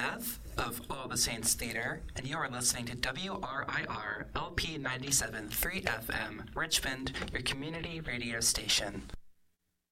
Beth of All the Saints Theater, and you are listening to WRIR LP 97.3 FM, Richmond, your community radio station.